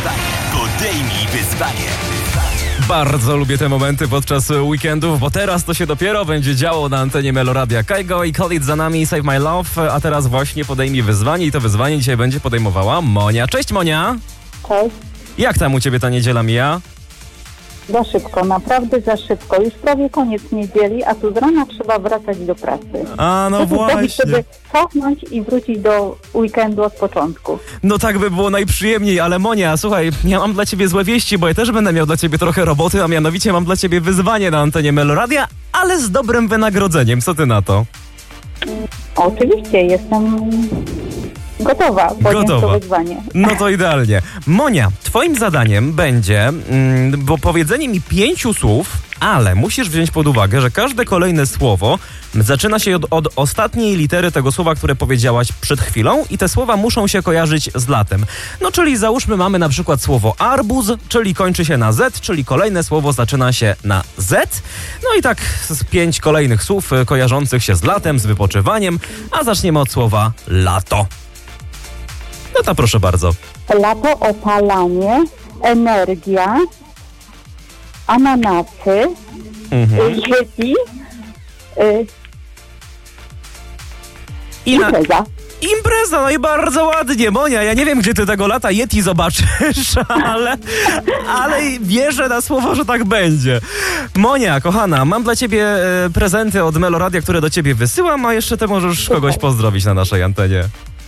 Podejmij wyzwanie. Bardzo lubię te momenty podczas weekendów, bo teraz to się dopiero będzie działo na antenie Meloradia. Kygo i Khalid za nami, Save My Love, a teraz właśnie podejmij wyzwanie i to wyzwanie dzisiaj będzie podejmowała Monia. Cześć Monia! Cześć. Jak tam u ciebie ta niedziela mija? Za szybko, naprawdę za szybko. Już prawie koniec niedzieli, a tu z rana trzeba wracać do pracy. A no właśnie. Żeby cofnąć i wrócić do weekendu od początku. No tak by było najprzyjemniej, ale Monia, słuchaj, ja mam dla ciebie złe wieści, bo ja też będę miał dla ciebie trochę roboty, a mianowicie mam dla ciebie wyzwanie na antenie Meloradia, ale z dobrym wynagrodzeniem. Co ty na to? Oczywiście, jestem gotowa podjąć to wyzwanie. No to idealnie. Monia, twoim zadaniem będzie bo powiedzenie mi 5 słów, ale musisz wziąć pod uwagę, że każde kolejne słowo zaczyna się od ostatniej litery tego słowa, które powiedziałaś przed chwilą i te słowa muszą się kojarzyć z latem. No czyli załóżmy mamy na przykład słowo arbuz, czyli kończy się na Z, czyli kolejne słowo zaczyna się na Z. No i tak z 5 kolejnych słów kojarzących się z latem, z wypoczywaniem, a zaczniemy od słowa lato. No to proszę bardzo. Lato, opalanie, energia, ananasy, Yeti, impreza. Impreza, no i bardzo ładnie, Monia. Ja nie wiem, gdzie ty tego lata Yeti zobaczysz, ale wierzę na słowo, że tak będzie. Monia, kochana, mam dla ciebie prezenty od Meloradia, które do ciebie wysyłam, a jeszcze ty możesz kogoś pozdrowić na naszej antenie.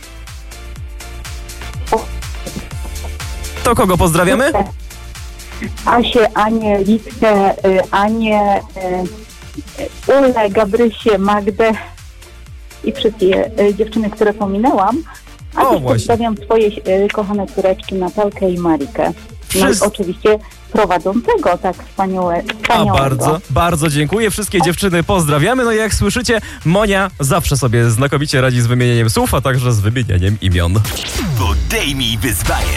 To kogo pozdrawiamy? Asię, Anię, Litkę, Anię, Ulę, Gabrysię, Magdę i wszystkie dziewczyny, które pominęłam. A też pozdrawiam twoje kochane córeczki Natalkę i Marikę. No i oczywiście prowadzącego tak wspaniałego. Bardzo dziękuję. Wszystkie dziewczyny pozdrawiamy. No i jak słyszycie, Monia zawsze sobie znakomicie radzi z wymienieniem słów, a także z wymienieniem imion. Podejmij wyzwanie.